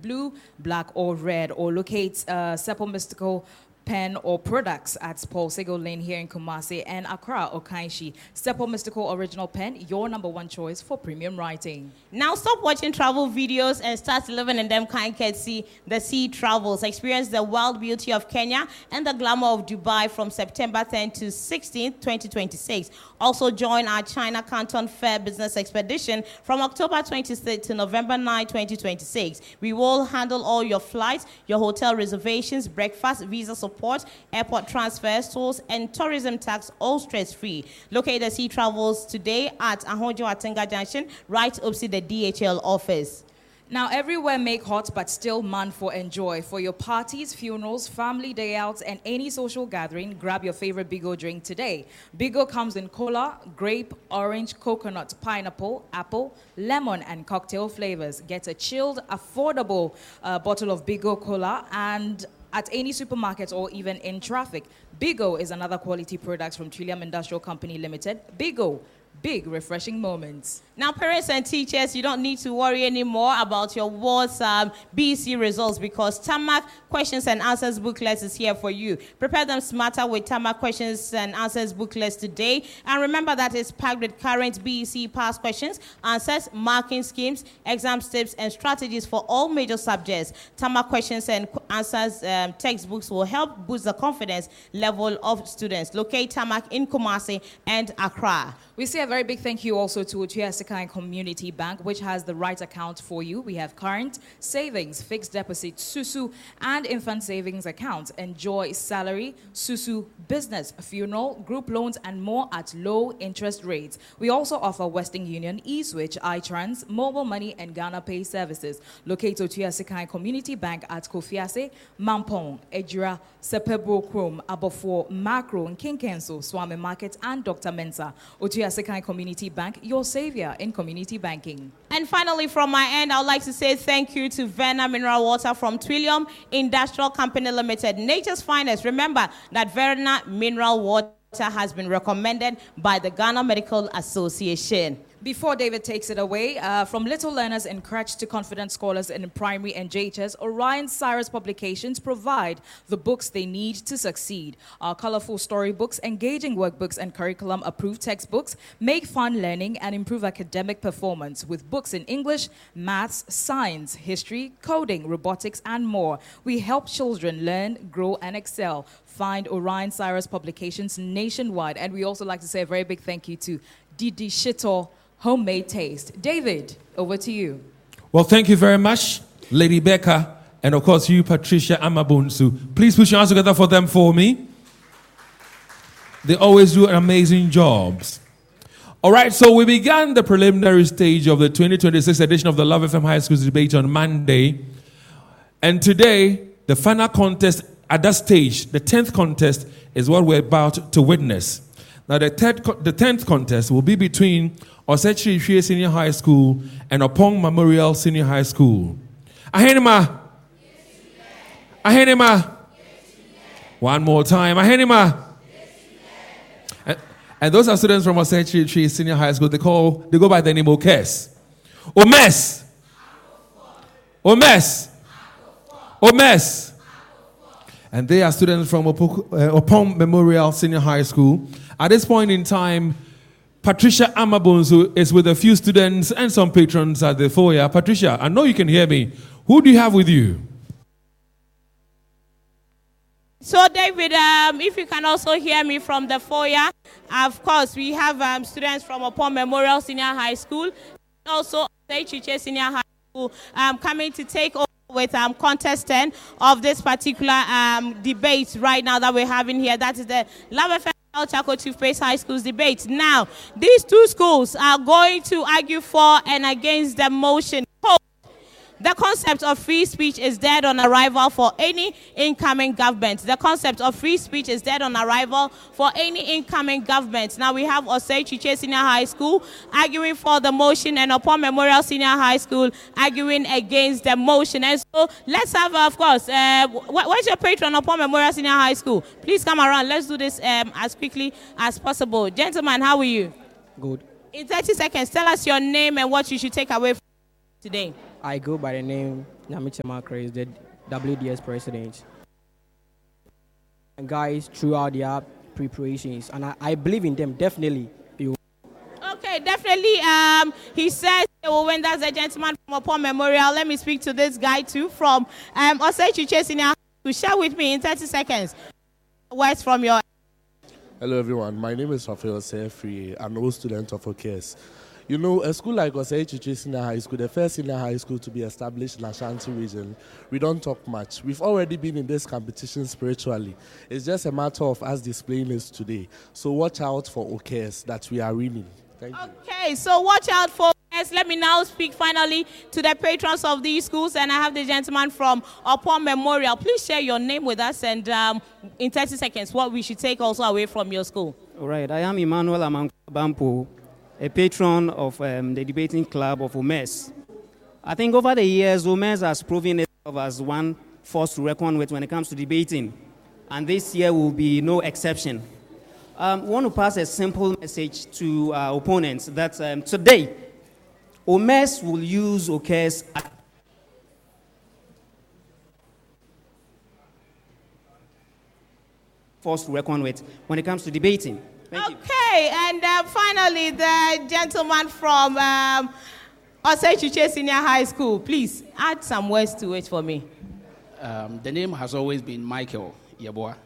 blue, black, or red, or locate Sepal Mystical pen or products at Paul Sego Lane here in Kumasi and Accra or Kainshi. Sepal Mystical Original Pen, your number one choice for premium writing. Now stop watching travel videos and start living in them kind see the sea travels. Experience the wild beauty of Kenya and the glamour of Dubai from September 10th to 16th, 2026. Also join our China Canton Fair Business Expedition from October 26th to November 9, 2026. We will handle all your flights, your hotel reservations, breakfast, visa support, airport transfers, tolls, and tourism tax, all stress-free. Locate the Sea Travels today at Ahonjo Atenga Junction, right opposite the DHL office. Now, everywhere make hot, but still man for enjoy. For your parties, funerals, family day outs, and any social gathering, grab your favorite Bigo drink today. Bigo comes in cola, grape, orange, coconut, pineapple, apple, lemon, and cocktail flavors. Get a chilled, affordable bottle of Bigo cola and at any supermarket or even in traffic. Bigo is another quality product from Trillium Industrial Company Limited. Bigo, big refreshing moments. Now, parents and teachers, you don't need to worry anymore about your WASS BEC results because Tamak Questions and Answers booklet is here for you. Prepare them smarter with Tamak Questions and Answers booklets today. And remember that it's packed with current BEC past questions, answers, marking schemes, exam tips, and strategies for all major subjects. Tamak Questions and Answers textbooks will help boost the confidence level of students. Locate Tamak in Kumasi and Accra. We say a very big thank you also to Otua Sekai Community Bank, which has the right account for you. We have current, savings, fixed deposit, SUSU, and infant savings accounts. Enjoy salary, SUSU, business, funeral, group loans, and more at low interest rates. We also offer Western Union, eSwitch, iTrans, mobile money, and Ghana Pay services. Locate Otua Sekai Community Bank at Kofiase, Mampong, Ejura, Sepebro Chrome, Abofo, Macro, Kinkenso, Swami Market, and Dr. Mensa. Otua Sekai Community Bank, your savior in community banking. And finally, from my end, I would like to say thank you to Verna Mineral Water from Trillium Industrial Company Limited, nature's finest. Remember that Verna Mineral Water has been recommended by the Ghana Medical Association. Before David takes it away, from little learners in crèche to confident scholars in primary and JHS, Orion Cyrus Publications provide the books they need to succeed. Our colorful storybooks, engaging workbooks, and curriculum-approved textbooks make fun learning and improve academic performance with books in English, maths, science, history, coding, robotics, and more. We help children learn, grow, and excel. Find Orion Cyrus Publications nationwide. And we also like to say a very big thank you to Didi Shito Homemade Taste. David, over to you. Well, thank you very much, Lady Becca, and of course you, Patricia Amabunsu. Please put your hands together for them for me. They always do amazing jobs. All right, so we began the preliminary stage of the 2026 edition of the Love FM High Schools debate on Monday. And today, the final contest at that stage, the 10th contest, is what we're about to witness. Now, the 10th contest will be between Osechi Ishie Senior High School and Opong Memorial Senior High School. Ahenima? Ahenima? One more time. Ahenima? And those are students from Osechi Ishie Senior High School. They go by the name Okes. Omes. Omes. Omes. And they are students from Opong Memorial Senior High School. At this point in time, Patricia Amabunsu is with a few students and some patrons at the foyer. Patricia, I know you can hear me. Who do you have with you? So, David, if you can also hear me from the foyer, of course, we have students from Opong Memorial Senior High School, also Chiche Senior High School, coming to take over with contestant of this particular debate right now that we're having here. That is the Love FM El Chaco Chief Place High Schools debate. Now, these two schools are going to argue for and against the motion. The concept of free speech is dead on arrival for any incoming government. The concept of free speech is dead on arrival for any incoming government. Now we have Osei Chiche Senior High School arguing for the motion and Opong Memorial Senior High School arguing against the motion. And so let's have, of course, where's your patron, Opong Memorial Senior High School? Please come around. Let's do this as quickly as possible. Gentlemen, how are you? Good. In 30 seconds, tell us your name and what you should take away from today. I go by the name Nyamichema is the WDS president. And guys, throughout their preparations, and I believe in them, definitely. Okay, definitely. He says they will win. That's a gentleman from Upon Memorial. Let me speak to this guy too from Osei Chiche Senior High School. Share with me in 30 seconds. Words from your... Hello everyone, my name is Rafael Sefri, an old student of OKS. You know, a school like Osei Chiche Senior High School, the first senior high school to be established in Ashanti region, we don't talk much. We've already been in this competition spiritually. It's just a matter of us displaying this today. So watch out for OKS that we are winning. Thank you. Okay, so watch out for OKS. Let me now speak finally to the patrons of these schools, and I have the gentleman from Upon Memorial. Please share your name with us, and in 30 seconds, what we should take also away from your school. All right, I am Emmanuel Bampo, a patron of the debating club of OMES. I think over the years, OMES has proven itself as one force to reckon with when it comes to debating, and this year will be no exception. We want to pass a simple message to our opponents that today, OMES will use OKS as force to reckon with when it comes to debating. Okay, and finally, the gentleman from Osei Chiche Senior High School, please add some words to it for me. The name has always been Michael Yeboah.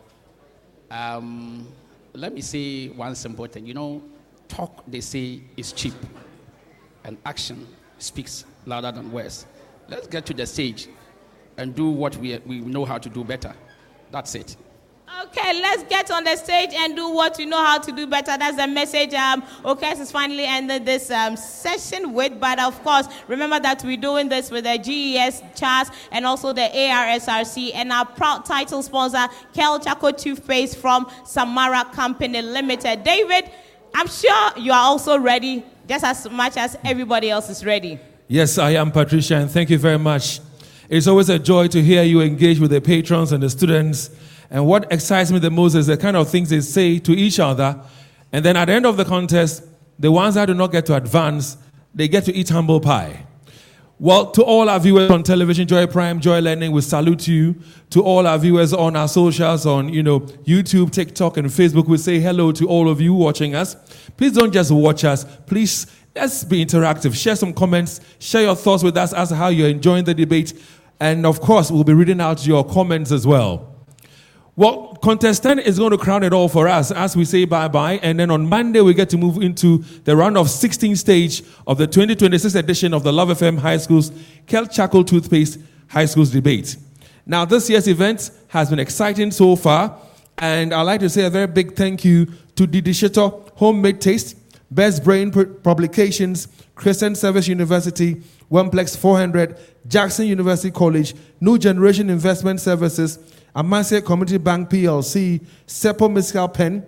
Let me say one simple thing. You know, talk, they say, is cheap, and action speaks louder than words. Let's get to the stage and do what we know how to do better. That's it. Okay, let's get on the stage and do what we know how to do better. That's the message OKS is finally ended this session with. But of course, remember that we're doing this with the GES CHAS and also the ARSRC and our proud title sponsor, Kel Chaco Toothpaste from Samara Company Limited. David, I'm sure you are also ready, just as much as everybody else is ready. Yes, I am, Patricia, and thank you very much. It's always a joy to hear you engage with the patrons and the students. And what excites me the most is the kind of things they say to each other. And then at the end of the contest, the ones that do not get to advance, they get to eat humble pie. Well, to all our viewers on television, Joy Prime, Joy Learning, we salute you. To all our viewers on our socials, on YouTube, TikTok, and Facebook, we say hello to all of you watching us. Please don't just watch us. Please, let's be interactive. Share some comments. Share your thoughts with us as to how you're enjoying the debate. And of course, we'll be reading out your comments as well. Well, contestant is going to crown it all for us as we say bye-bye. And then on Monday, we get to move into the round of 16 stage of the 2026 edition of the Love FM High Schools Kel Chaco Toothpaste High Schools Debate. Now, this year's event has been exciting so far. And I'd like to say a very big thank you to Didi Shito, Homemade Taste, Best Brain Publications, Christian Service University, Oneplex 400, Jackson University College, New Generation Investment Services, Amasia Community Bank PLC, Seppo Mescal Pen,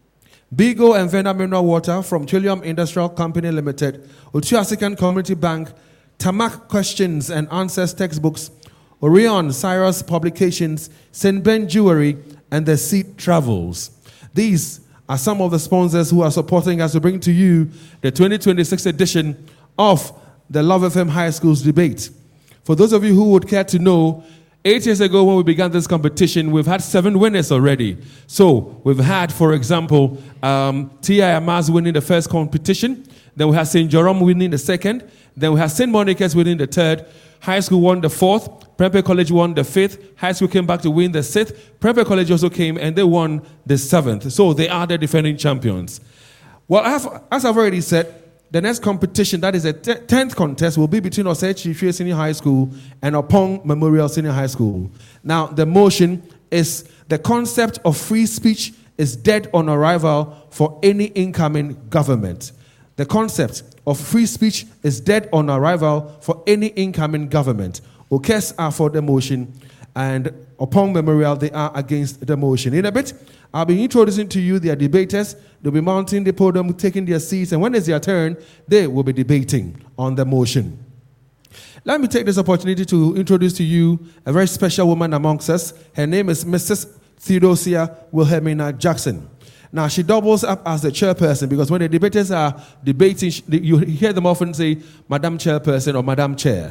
Bigo and Vena Mineral Water from Trillium Industrial Company Limited, Otuasican Community Bank, Tamak Questions and Answers Textbooks, Orion Cyrus Publications, St. Ben Jewelry, and The Seat Travels. These are some of the sponsors who are supporting us to bring to you the 2026 edition of the Love FM High Schools Debate. For those of you who would care to know, 8 years ago when we began this competition, we've had 7 winners already. So we've had, for example, T.I. Amaz winning the first competition. Then we had St. Jerome winning the second. Then we had St. Monica's winning the third. High school won the fourth. Prempeh College won the fifth. High school came back to win the sixth. Prempeh College also came and they won the seventh. So they are the defending champions. Well, as I've already said, the next competition, that is the 10th contest, will be between Osei Chiche Senior High School and Upon Memorial Senior High School. Now, the motion is the concept of free speech is dead on arrival for any incoming government. The concept of free speech is dead on arrival for any incoming government. OKS are for the motion, and Upon Memorial, they are against the motion. In a bit, I'll be introducing to you their debaters. They'll be mounting the podium, taking their seats, and when it's their turn, they will be debating on the motion. Let me take this opportunity to introduce to you a very special woman amongst us. Her name is Mrs. Theodosia Wilhelmina Jackson. Now, she doubles up as the chairperson because when the debaters are debating, you hear them often say, Madam Chairperson or Madam Chair.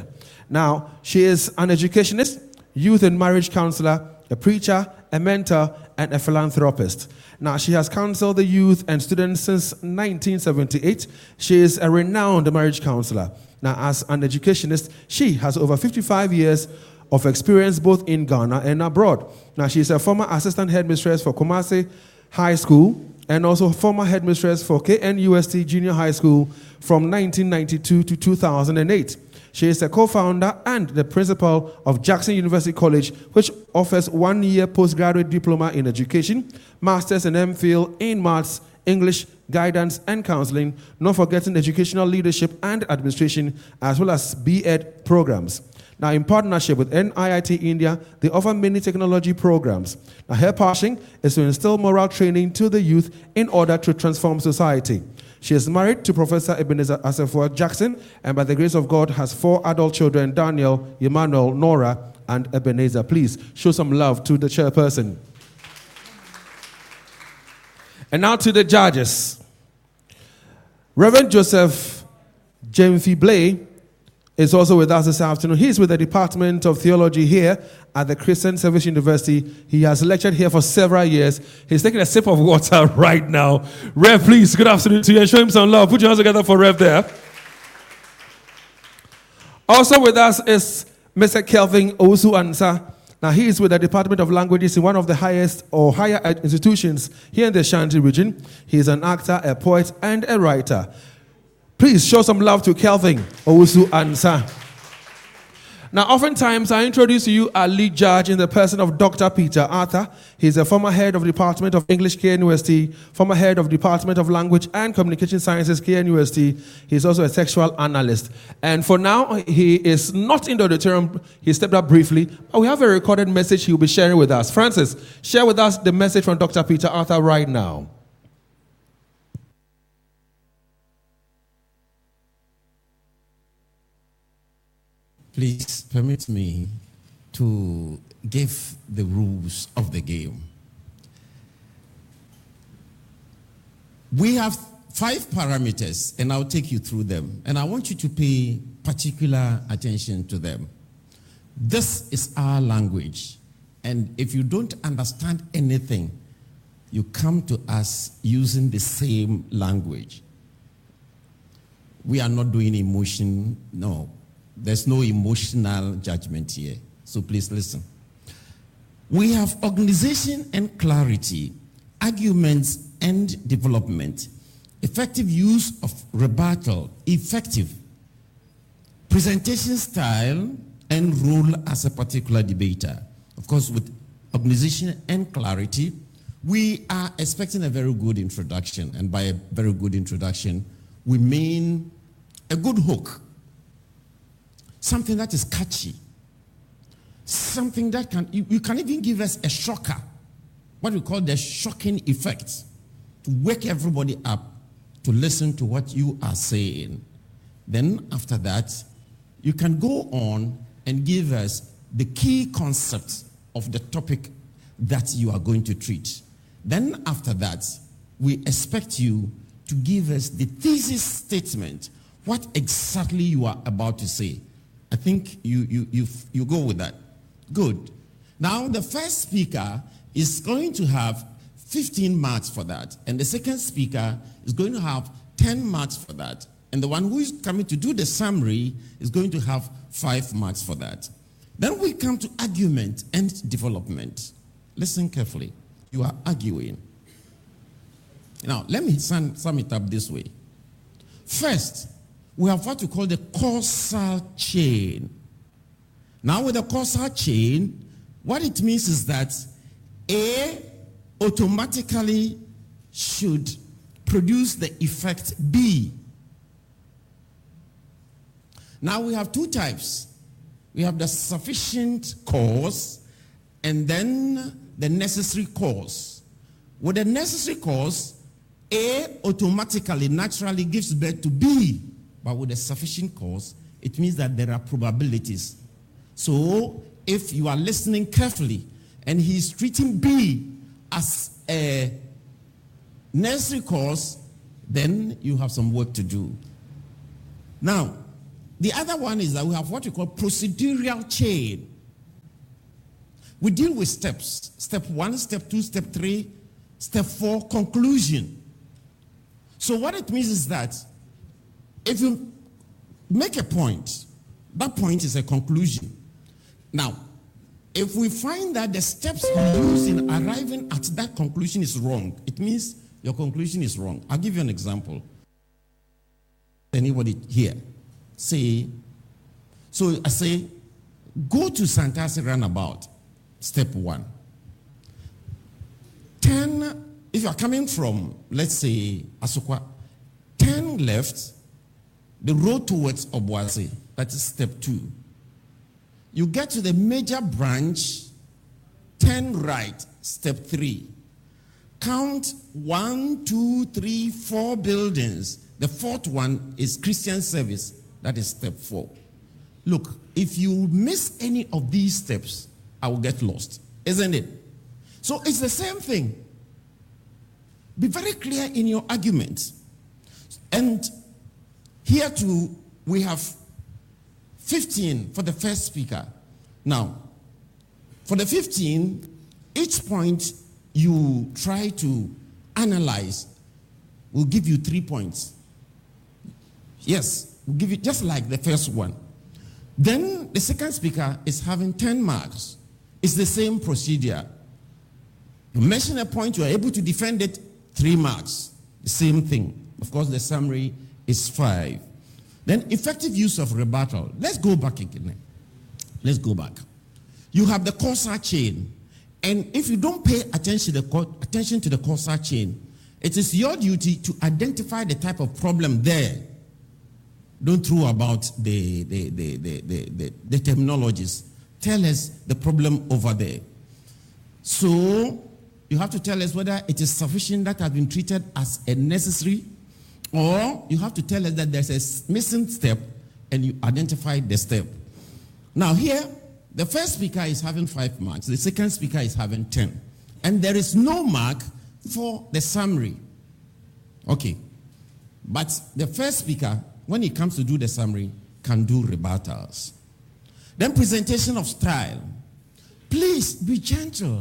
Now, she is an educationist, youth and marriage counselor, a preacher, a mentor, and a philanthropist. Now, she has counseled the youth and students since 1978. She is a renowned marriage counselor. Now, as an educationist, she has over 55 years of experience both in Ghana and abroad. Now, she is a former assistant headmistress for Kumasi High School and also former headmistress for KNUST Junior High School from 1992 to 2008. She is a co-founder and the principal of Jackson University College, which offers 1-year postgraduate diploma in education, master's and MPhil in maths, English, guidance, and counseling, not forgetting educational leadership and administration, as well as B.Ed programs. Now, in partnership with NIIT India, they offer many technology programs. Now, her passion is to instill moral training to the youth in order to transform society. She is married to Professor Ebenezer Assefuah Jackson, and by the grace of God has 4 adult children, Daniel, Emmanuel, Nora, and Ebenezer. Please show some love to the chairperson. And now to the judges. Reverend Joseph Jemfi Blay is also with us this afternoon. He's with the Department of Theology here at the Christian Service University. He has lectured here for several years. He's taking a sip of water right now. Rev, please, good afternoon to you and show him some love. Put your hands together for Rev there. Also with us is Mr. Kelvin Owusu Ansah. Now, he is with the Department of Languages in one of the highest or higher institutions here in the Ashanti region. He is an actor, a poet, and a writer. Please show some love to Kelvin Owusu Ansah. Now, oftentimes I introduce to you our lead judge in the person of Dr. Peter Arthur. He's a former head of the Department of English, KNUST, former head of Department of Language and Communication Sciences, KNUST. He's also a sexual analyst. And for now, he is not in the auditorium. He stepped up briefly, but we have a recorded message he will be sharing with us. Francis, share with us the message from Dr. Peter Arthur right now. Please permit me to give the rules of the game. We have 5 parameters, and I'll take you through them. And I want you to pay particular attention to them. This is our language. And if you don't understand anything, you come to us using the same language. We are not doing emotion, no. There's no emotional judgment here. So please listen. We have organization and clarity, arguments and development, effective use of rebuttal, effective presentation style, and role as a particular debater. Of course, with organization and clarity, we are expecting a very good introduction. And by a very good introduction, we mean a good hook. Something that is catchy. Something that you can even give us a shocker. What we call the shocking effect. To wake everybody up to listen to what you are saying. Then after that, you can go on and give us the key concepts of the topic that you are going to treat. Then after that, we expect you to give us the thesis statement. What exactly you are about to say. I think you go with that. Good. Now, the first speaker is going to have 15 marks for that. And the second speaker is going to have 10 marks for that. And the one who is coming to do the summary is going to have 5 marks for that. Then we come to argument and development. Listen carefully. You are arguing. Now, let me sum it up this way. First, we have what we call the causal chain. Now, with the causal chain, what it means is that A automatically should produce the effect B. Now, we have 2 types. We have the sufficient cause and then the necessary cause. With the necessary cause, A automatically, naturally gives birth to B. But with a sufficient cause, it means that there are probabilities. So, if you are listening carefully, and he's treating B as a necessary cause, then you have some work to do. Now, the other one is that we have what we call procedural chain. We deal with steps. Step 1, step 2, step 3, step 4, conclusion. So what it means is that if you make a point, that point is a conclusion. Now, if we find that the steps you use in arriving at that conclusion is wrong, it means your conclusion is wrong. I'll give you an example. Anybody here? Say, so I say, go to Santasi roundabout, step 1. 10, if you are coming from, let's say, Asukwa, 10 left, the road towards Obuasi, that is step 2. You get to the major branch, 10 right, step 3. Count 1, 2, 3, 4 buildings. The 4th one is Christian service. That is step 4. Look, if you miss any of these steps, I will get lost, isn't it? So it's the same thing. Be very clear in your arguments. And here too, we have 15 for the first speaker. Now, for the 15, each point you try to analyze will give you 3 points. Yes, we'll give you just like the first one. Then the second speaker is having 10 marks. It's the same procedure. You mention a point, you are able to defend it, 3 marks. The same thing. Of course, the summary is 5. Then effective use of rebuttal. Let's go back again. Let's go back. You have the causal chain. And if you don't pay attention to the causal chain, it is your duty to identify the type of problem there. Don't throw about the terminologies. Tell us the problem over there. So you have to tell us whether it is sufficient that has been treated as a necessary, or you have to tell us that there's a missing step and you identify the step. Now here, the first speaker is having 5 marks. The second speaker is having 10. And there is no mark for the summary. Okay. But the first speaker, when it comes to do the summary, can do rebuttals. Then presentation of style. Please be gentle.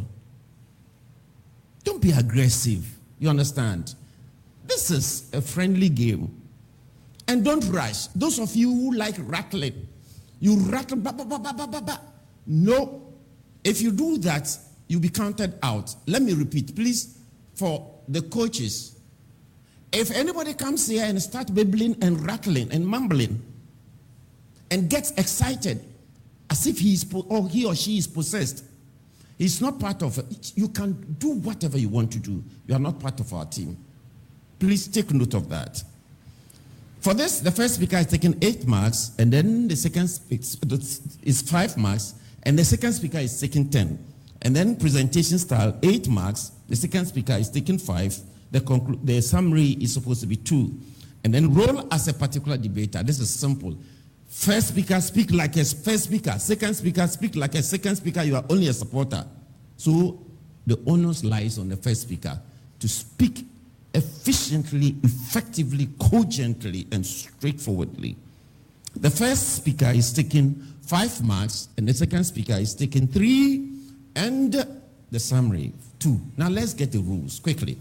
Don't be aggressive. You understand? This is a friendly game. And don't rush. Those of you who like rattling, you rattle, ba, ba, ba, ba, ba, ba, ba. No. If you do that, you'll be counted out. Let me repeat, please, for the coaches. If anybody comes here and starts babbling and rattling and mumbling and gets excited as if he or she is possessed, he's not part of it. You can do whatever you want to do. You are not part of our team. Please take note of that. For this, the first speaker is taking 8 marks, and then the second is 5 marks, and the second speaker is taking 10. And then presentation style, 8 marks. The second speaker is taking 5. The summary is supposed to be 2. And then role as a particular debater. This is simple. First speaker, speak like a first speaker. Second speaker, speak like a second speaker. You are only a supporter. So the onus lies on the first speaker to speak efficiently, effectively, cogently, and straightforwardly. The first speaker is taking 5 marks, and the second speaker is taking 3, and the summary 2. Now let's get the rules quickly.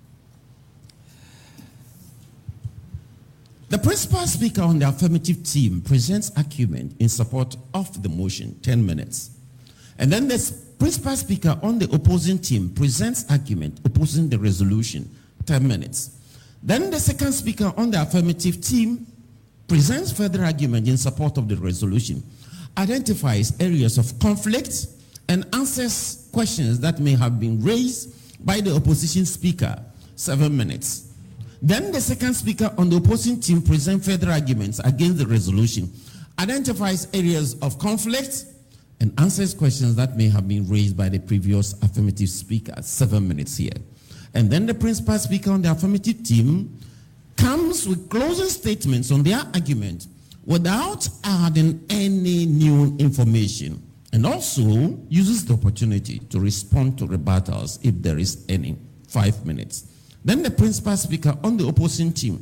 The principal speaker on the affirmative team presents argument in support of the motion, 10 minutes. And then the principal speaker on the opposing team presents argument opposing the resolution, 10 minutes. Then the second speaker on the affirmative team presents further argument in support of the resolution, identifies areas of conflict, and answers questions that may have been raised by the opposition speaker, 7 minutes. Then the second speaker on the opposing team presents further arguments against the resolution, identifies areas of conflict, and answers questions that may have been raised by the previous affirmative speaker, 7 minutes here. And then the principal speaker on the affirmative team comes with closing statements on their argument without adding any new information, and also uses the opportunity to respond to rebuttals if there is any, 5 minutes. Then the principal speaker on the opposing team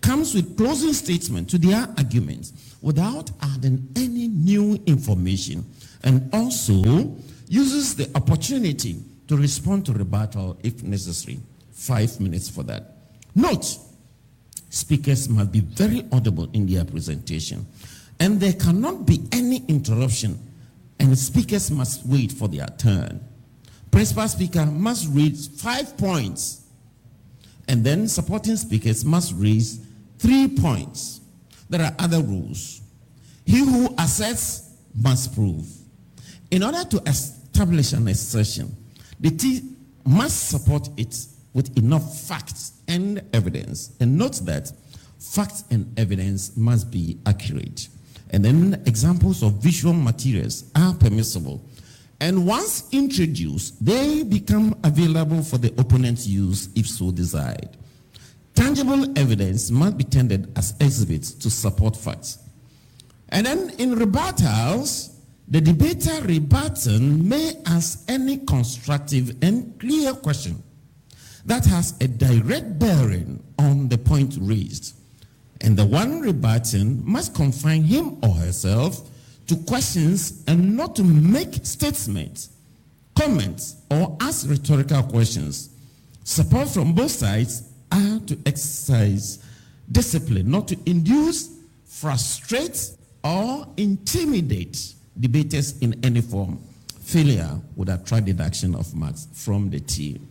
comes with closing statement to their arguments without adding any new information, and also uses the opportunity to respond to rebuttal if necessary. 5 minutes for that. Note, speakers must be very audible in their presentation, and there cannot be any interruption, and speakers must wait for their turn. Principal speaker must raise 5 points, and then supporting speakers must raise 3 points. There are other rules. He who asserts must prove. In order to establish an assertion, the team must support it with enough facts and evidence. And note that facts and evidence must be accurate. And then examples of visual materials are permissible. And once introduced, they become available for the opponent's use if so desired. Tangible evidence must be tendered as exhibits to support facts. And then in rebuttals, the debater rebutting may ask any constructive and clear question that has a direct bearing on the point raised. And the one rebutting must confine him or herself to questions and not to make statements, comments, or ask rhetorical questions. Support from both sides are to exercise discipline, not to induce, frustrate, or intimidate debaters in any form. Failure would attract deduction of marks from the team.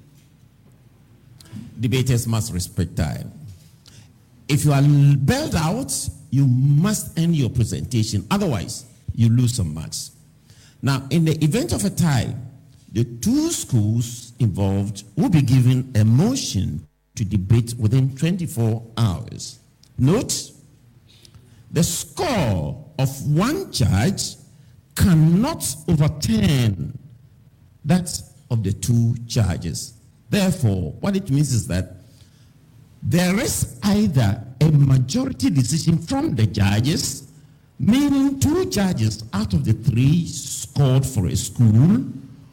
Debaters must respect time. If you are bailed out, you must end your presentation. Otherwise, you lose some marks. Now, in the event of a tie, the two schools involved will be given a motion to debate within 24 hours. Note, the score of one judge cannot overturn that of the two judges. Therefore, what it means is that there is either a majority decision from the judges, meaning 2 judges out of the 3 scored for a school,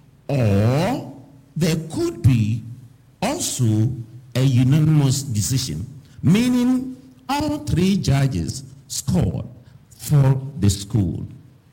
or there could be also a unanimous decision, meaning all 3 judges scored for the school.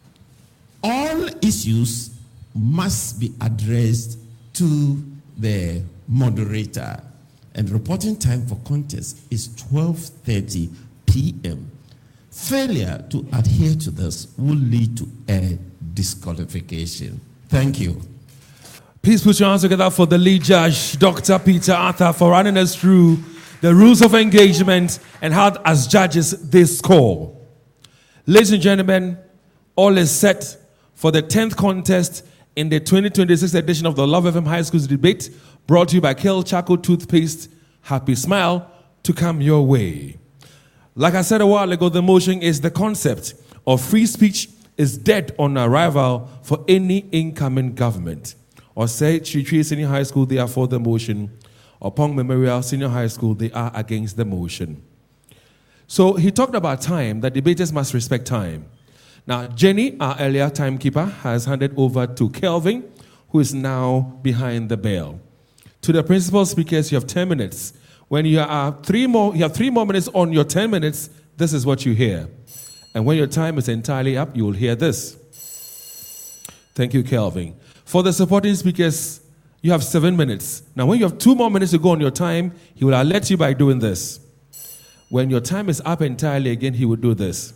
All issues must be addressed to the moderator, and reporting time for contest is 12:30 p.m. Failure to adhere to this will lead to a disqualification. Thank you. Please put your hands together for the lead judge, Dr. Peter Arthur, for running us through the rules of engagement and how, as judges, they score. Ladies and gentlemen, all is set for the 10th contest in the 2026 edition of the Love FM High Schools Debate, brought to you by Kel Charcoal Toothpaste. Happy smile to come your way. Like I said a while ago, the motion is the concept of free speech is dead on arrival for any incoming government. Or say Chichi Senior High School, they are for the motion. Or Pong Memorial Senior High School, they are against the motion. So he talked about time, that debaters must respect time. Now, Jenny, our earlier timekeeper, has handed over to Kelvin, who is now behind the bell. To the principal speakers, you have 10 minutes. When you have 3 more minutes on your 10 minutes, this is what you hear. And when your time is entirely up, you will hear this. Thank you, Kelvin. For the supporting speakers, you have 7 minutes. Now, when you have 2 more minutes to go on your time, he will alert you by doing this. When your time is up entirely again, he will do this.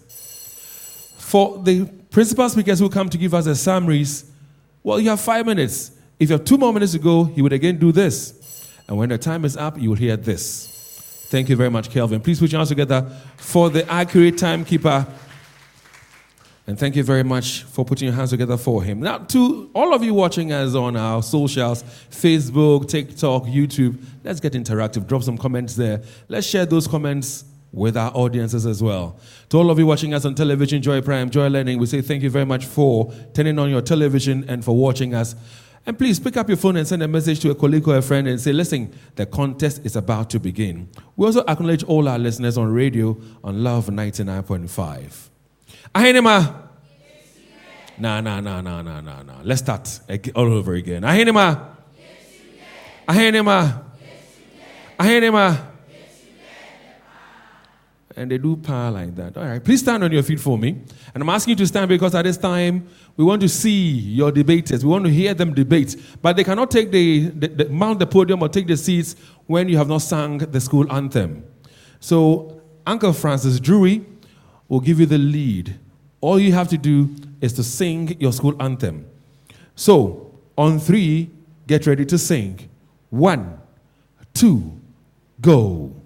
For the principal speakers who come to give us the summaries, well, you have 5 minutes. If you have 2 more minutes to go, he would again do this. And when the time is up, you will hear this. Thank you very much, Kelvin. Please put your hands together for the accurate timekeeper. And thank you very much for putting your hands together for him. Now, to all of you watching us on our socials, Facebook, TikTok, YouTube, let's get interactive. Drop some comments there. Let's share those comments with our audiences as well. To all of you watching us on television, Joy Prime, Joy Learning, we say thank you very much for turning on your television and for watching us. And please pick up your phone and send a message to a colleague or a friend and say, listen, the contest is about to begin. We also acknowledge all our listeners on radio on Love 99.5. Ahenema. Nah. Let's start all over again. Ahenema. Ahenema. Ahenema. and they do power like that. All right, please stand on your feet for me. And I'm asking you to stand because at this time, we want to see your debaters. We want to hear them debate. But they cannot take mount the podium or take the seats when you have not sung the school anthem. So Uncle Francis Drury will give you the lead. All you have to do is to sing your school anthem. So, on 3, get ready to sing. 1, 2, go.